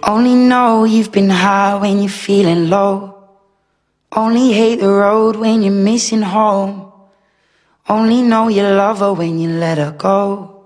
Only know you've been high when you're feeling low. Only hate the road when you're missing home. Only know you love her when you let her go.